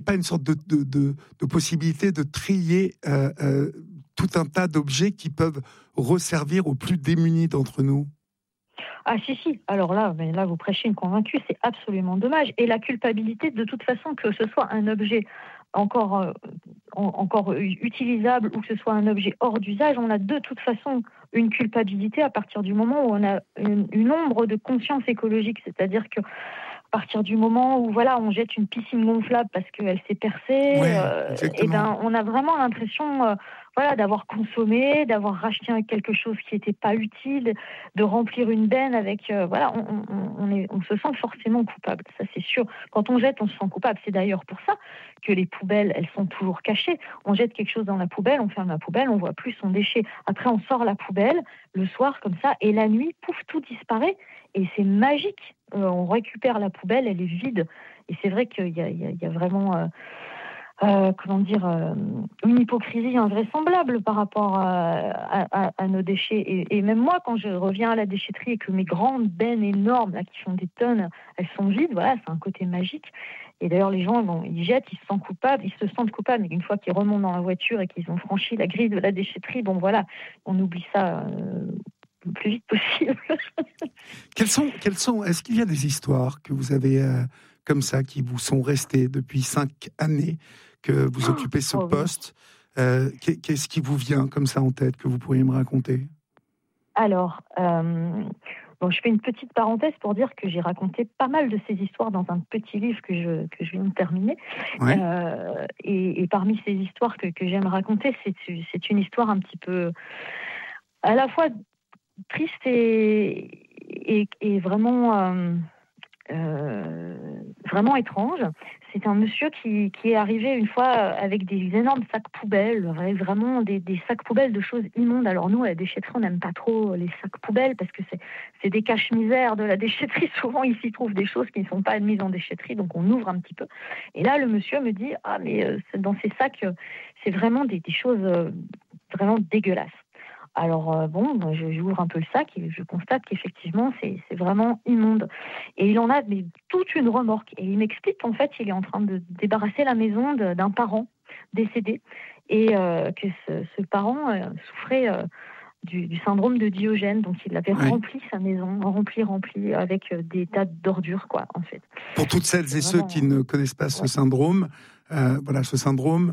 pas une sorte de possibilité de trier tout un tas d'objets qui peuvent resservir aux plus démunis d'entre nous? Ah si. Alors là, mais là, vous prêchez une convaincue, c'est absolument dommage. Et la culpabilité, de toute façon, que ce soit un objet encore utilisable ou que ce soit un objet hors d'usage, on a de toute façon une culpabilité à partir du moment où on a une ombre de conscience écologique. C'est-à-dire que à partir du moment où on jette une piscine gonflable parce qu'elle s'est percée, et on a vraiment l'impression d'avoir consommé, d'avoir racheté quelque chose qui n'était pas utile, de remplir une benne avec on se sent forcément coupable, ça c'est sûr. Quand on jette, on se sent coupable. C'est d'ailleurs pour ça que les poubelles, elles sont toujours cachées. On jette quelque chose dans la poubelle, on ferme la poubelle, on voit plus son déchet. Après, on sort la poubelle le soir comme ça, et la nuit, pouf, tout disparaît. Et c'est magique. On récupère la poubelle, elle est vide. Et c'est vrai qu'il y a vraiment, une hypocrisie invraisemblable par rapport à nos déchets. Et même moi, quand je reviens à la déchetterie et que mes grandes bennes énormes, là, qui font des tonnes, elles sont vides, c'est un côté magique. Et d'ailleurs, les gens, ils jettent, ils se sentent coupables, mais une fois qu'ils remontent dans la voiture et qu'ils ont franchi la grille de la déchetterie, on oublie ça le plus vite possible. Est-ce qu'il y a des histoires que vous avez comme ça, qui vous sont restées depuis 5 années que vous occupez ce poste? Qu'est-ce qui vous vient comme ça en tête que vous pourriez me raconter? Alors, je fais une petite parenthèse pour dire que j'ai raconté pas mal de ces histoires dans un petit livre que je viens de terminer. Ouais. Et parmi ces histoires que j'aime raconter, c'est une histoire un petit peu à la fois triste et vraiment vraiment étrange. C'est un monsieur qui est arrivé une fois avec des énormes sacs poubelles, vraiment des sacs poubelles de choses immondes. Alors nous, à la déchetterie, on n'aime pas trop les sacs poubelles parce que c'est des caches-misères de la déchetterie. Souvent, il s'y trouve des choses qui ne sont pas admises en déchetterie, donc on ouvre un petit peu. Et là, le monsieur me dit « Ah, mais dans ces sacs, c'est vraiment des choses vraiment dégueulasses. » Alors j'ouvre un peu le sac et je constate qu'effectivement c'est vraiment immonde. Et il en a toute une remorque. Et il m'explique qu'en fait il est en train de débarrasser la maison d'un parent décédé et que ce parent souffrait du syndrome de Diogène. Donc il avait rempli sa maison, rempli avec des tas d'ordures quoi en fait. Pour toutes celles et ceux qui ne connaissent pas ce syndrome, ce syndrome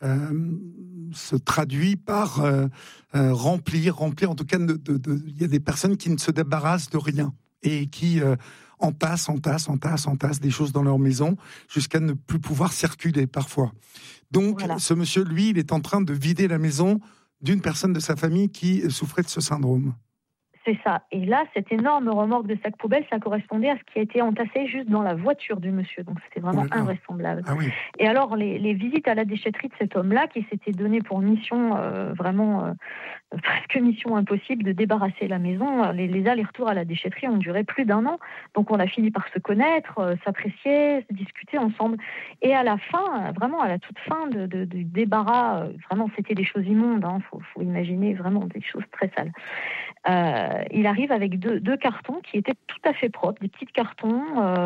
se traduit par remplir. En tout cas, il y a des personnes qui ne se débarrassent de rien et qui entassent des choses dans leur maison jusqu'à ne plus pouvoir circuler parfois. Donc, ce monsieur, lui, il est en train de vider la maison d'une personne de sa famille qui souffrait de ce syndrome. C'est ça. Et là, cette énorme remorque de sacs poubelles, ça correspondait à ce qui a été entassé juste dans la voiture du monsieur. Donc, c'était vraiment invraisemblable. Ah oui. Et alors, les visites à la déchetterie de cet homme-là, qui s'était donné pour mission presque mission impossible de débarrasser la maison, les allers-retours à la déchetterie ont duré plus d'1 an. Donc, on a fini par se connaître, s'apprécier, discuter ensemble. Et à la fin, vraiment à la toute fin du débarras, vraiment, c'était des choses immondes. Faut imaginer vraiment des choses très sales. Il arrive avec deux cartons qui étaient tout à fait propres, des petits cartons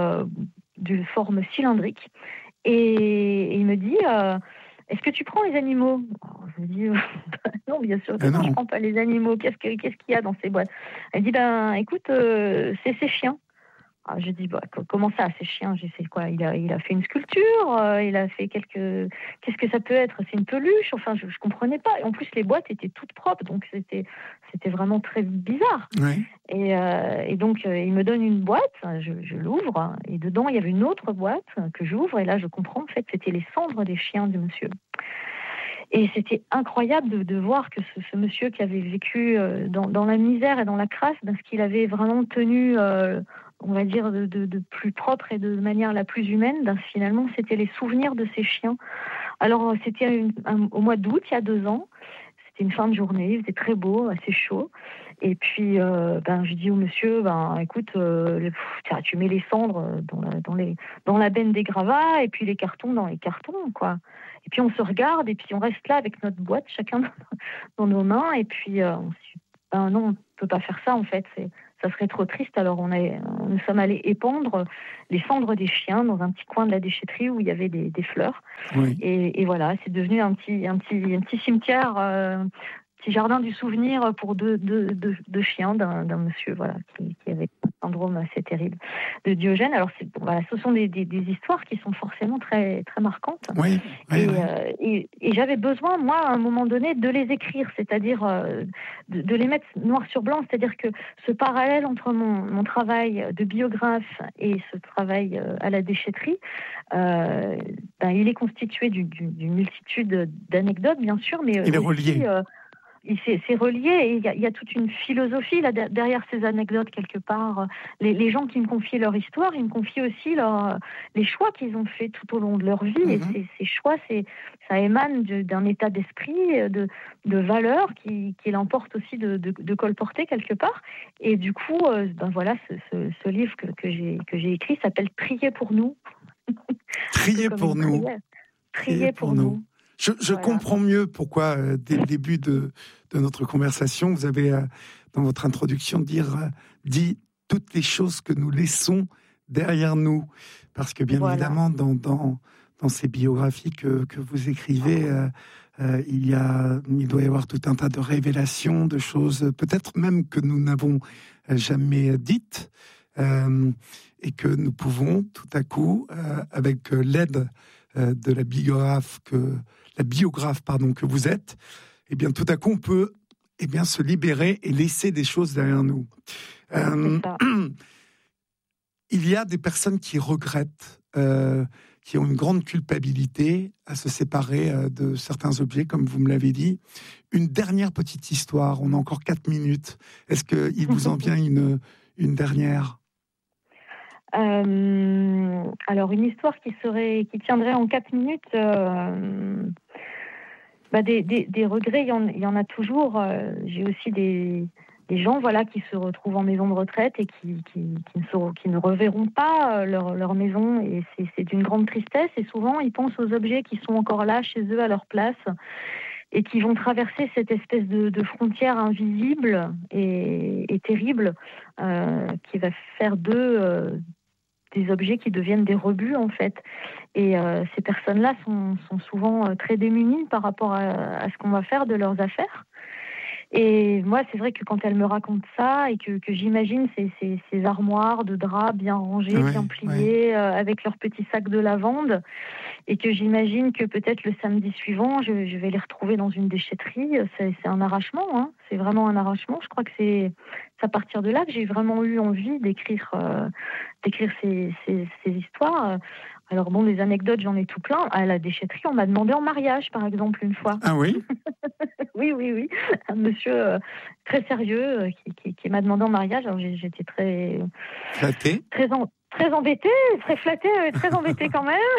de forme cylindrique. Et il me dit est-ce que tu prends les animaux? Alors, je me dis non, bien sûr, je ne prends pas les animaux. Qu'est-ce qu'il y a dans ces boîtes? Elle dit écoute, c'est ces chiens. Alors, je dis comment ça, ces chiens? Je sais quoi? Il a fait une sculpture, il a fait qu'est-ce que ça peut être? C'est une peluche? Enfin, je comprenais pas. Et en plus, les boîtes étaient toutes propres, donc c'était vraiment très bizarre. Oui. Et donc, il me donne une boîte, je l'ouvre, et dedans, il y avait une autre boîte que j'ouvre, et là, je comprends, en fait, c'était les cendres des chiens du monsieur. Et c'était incroyable de voir que ce monsieur qui avait vécu dans la misère et dans la crasse, ce qu'il avait vraiment tenu, on va dire, de plus propre et de manière la plus humaine, finalement, c'était les souvenirs de ces chiens. Alors, c'était au mois d'août, il y a 2 ans. C'était une fin de journée, il faisait très beau, assez chaud. Et puis, je dis au monsieur, écoute, tu mets les cendres dans la benne des gravats et puis les cartons dans les cartons, quoi. Et puis on se regarde et puis on reste là avec notre boîte, chacun dans nos mains. Et puis on se dit, non, on peut pas faire ça en fait. ça serait trop triste. Alors nous sommes allés épandre les cendres des chiens dans un petit coin de la déchetterie où il y avait des fleurs. Oui. Et voilà, c'est devenu un petit cimetière, petit jardin du souvenir pour deux chiens d'un monsieur, voilà, qui avait un syndrome assez terrible de Diogène. Alors voilà, ce sont des histoires qui sont forcément très très marquantes. Oui. Et j'avais besoin, moi, à un moment donné, de les écrire, c'est-à-dire de les mettre noir sur blanc, c'est-à-dire que ce parallèle entre mon travail de biographe et ce travail à la déchetterie, il est constitué d'une multitude d'anecdotes, bien sûr, mais il est relié. C'est relié, et il y a toute une philosophie là, derrière ces anecdotes quelque part. Les gens qui me confient leur histoire, ils me confient aussi les choix qu'ils ont faits tout au long de leur vie. Mm-hmm. Et ces choix, ça émane d'un état d'esprit, de valeurs qui l'emporte aussi de colporter quelque part. Et du coup, voilà, ce livre que j'ai écrit s'appelle « Priez pour nous ». Priez pour nous. Priez pour nous. Je voilà. Comprends mieux pourquoi, dès le début de notre conversation, vous avez, dans votre introduction, dit toutes les choses que nous laissons derrière nous. Parce que, bien évidemment, dans ces biographies que vous écrivez, il doit y avoir tout un tas de révélations, de choses, peut-être même que nous n'avons jamais dites, et que nous pouvons, tout à coup, avec l'aide de la biographe que vous êtes, eh bien, tout à coup, on peut se libérer et laisser des choses derrière nous. Il y a des personnes qui regrettent, qui ont une grande culpabilité à se séparer de certains objets, comme vous me l'avez dit. Une dernière petite histoire, on a encore 4 minutes. Est-ce qu'il vous en vient une dernière ? Alors, une histoire qui tiendrait en 4 minutes, des regrets, il y en a toujours. J'ai aussi des gens, voilà, qui se retrouvent en maison de retraite et qui ne reverront pas leur maison, et c'est d'une grande tristesse. Et souvent, ils pensent aux objets qui sont encore là, chez eux, à leur place, et qui vont traverser cette espèce de frontière invisible et terrible, qui va faire d'eux des objets qui deviennent des rebuts, en fait. Et ces personnes-là sont souvent très démunies par rapport à ce qu'on va faire de leurs affaires. Et moi, c'est vrai que quand elles me racontent ça, et que j'imagine ces armoires de draps bien rangées, bien pliées, avec leurs petits sacs de lavande, et que j'imagine que peut-être le samedi suivant, je vais les retrouver dans une déchetterie, c'est un arrachement, hein. C'est vraiment un arrachement. Je crois que c'est à partir de là que j'ai vraiment eu envie d'écrire ces histoires. Alors bon, les anecdotes, j'en ai tout plein. À la déchetterie, on m'a demandé en mariage, par exemple, une fois. Ah oui ? Oui. Un monsieur très sérieux qui m'a demandé en mariage. Alors j'étais très flattée, très embêtée, très flattée, très embêtée quand même.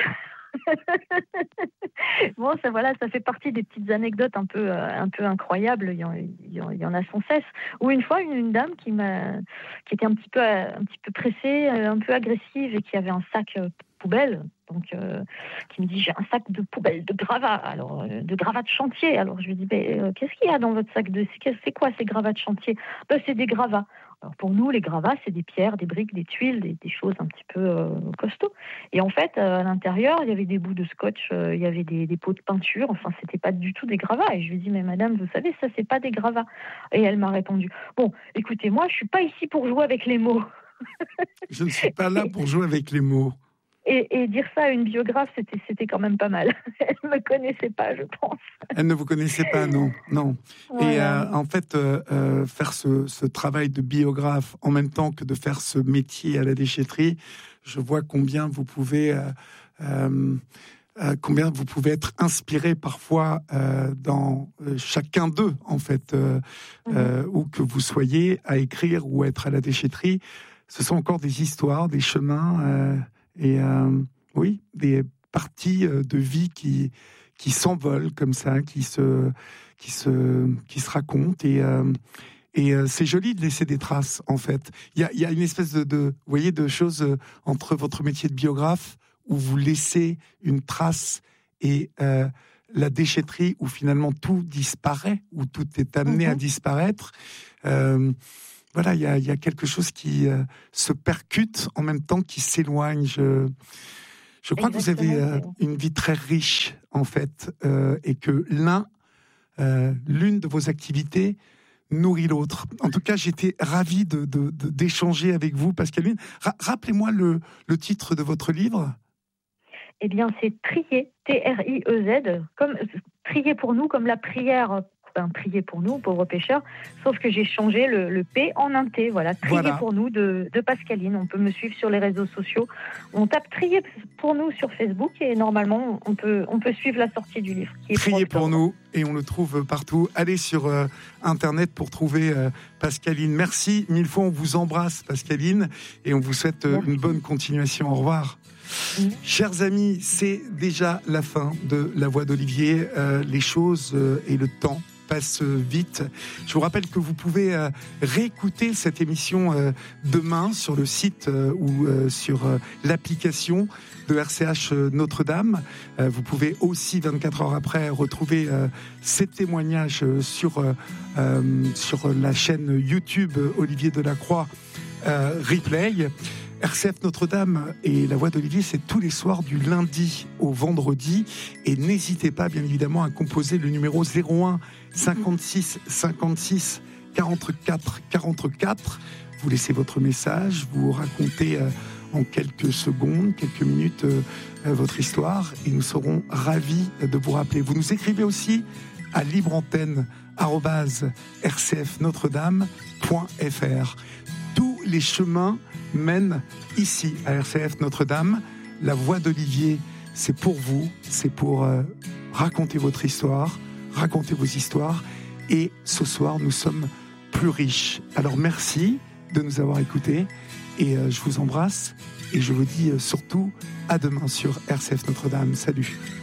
Bon, ça fait partie des petites anecdotes un peu incroyables. Il y en a sans cesse. Ou une fois, une dame qui était un petit peu pressée, un peu agressive, et qui avait un sac poubelle, donc qui me dit: j'ai un sac de poubelle de gravats, alors de gravats de chantier. Alors je lui dis: qu'est-ce qu'il y a dans votre sac c'est quoi ces gravats de chantier? C'est des gravats. Alors pour nous, les gravats, c'est des pierres, des briques, des tuiles, des choses un petit peu costauds. Et en fait, à l'intérieur, il y avait des bouts de scotch, il y avait des pots de peinture. Enfin, c'était pas du tout des gravats. Et je lui dis: mais madame, vous savez, ça, c'est pas des gravats. Et elle m'a répondu: bon, écoutez, moi, je suis pas ici pour jouer avec les mots. Je ne suis pas là pour jouer avec les mots. Et dire ça à une biographe, c'était quand même pas mal. Elle ne me connaissait pas, je pense. Elle ne vous connaissait pas, non. Voilà. Et en fait, faire ce travail de biographe en même temps que de faire ce métier à la déchetterie, je vois combien vous pouvez être inspiré parfois dans chacun d'eux, en fait, où que vous soyez à écrire ou être à la déchetterie. Ce sont encore des histoires, des chemins... oui, des parties de vie qui s'envolent comme ça, qui se racontent, et c'est joli de laisser des traces, en fait. Il y a une espèce vous voyez, de choses entre votre métier de biographe, où vous laissez une trace, et la déchetterie, où finalement tout disparaît, où tout est amené à disparaître. voilà, il y a quelque chose qui se percute en même temps qui s'éloigne. Je crois que vous avez une vie très riche, en fait, et que l'une de vos activités nourrit l'autre. En tout cas, j'étais ravi d'échanger avec vous, Pascaline. Rappelez-moi le titre de votre livre. Eh bien, c'est Trier, T-R-I-E-Z, comme Trier pour nous, comme la prière. Prier pour nous, pauvres pécheurs, sauf que j'ai changé le P en un T. Voilà, Trier pour nous de Pascaline. On peut me suivre sur les réseaux sociaux. On tape Trier pour nous sur Facebook et normalement on peut suivre la sortie du livre. Trier pour nous et on le trouve partout. Allez sur Internet pour trouver Pascaline. Merci mille fois, on vous embrasse Pascaline et on vous souhaite une bonne continuation. Au revoir. Chers amis, c'est déjà la fin de La Voix d'Olivier. Les choses et le temps passent vite. Je vous rappelle que vous pouvez réécouter cette émission demain sur le site ou sur l'application de RCH Notre-Dame. Vous pouvez aussi, 24 heures après, retrouver ces témoignages sur la chaîne YouTube Olivier Delacroix Replay. RCF Notre-Dame et La Voix d'Olivier, c'est tous les soirs du lundi au vendredi. Et n'hésitez pas, bien évidemment, à composer le numéro 01 56 56 44 44. Vous laissez votre message, vous racontez en quelques secondes, quelques minutes, votre histoire. Et nous serons ravis de vous rappeler. Vous nous écrivez aussi à libreantenne@rcfnotredame.fr. Tous les chemins mènent ici à RCF Notre-Dame. La Voix d'Olivier, c'est pour vous, c'est pour raconter votre histoire, raconter vos histoires. Et ce soir, nous sommes plus riches. Alors merci de nous avoir écoutés et je vous embrasse et je vous dis surtout à demain sur RCF Notre-Dame. Salut.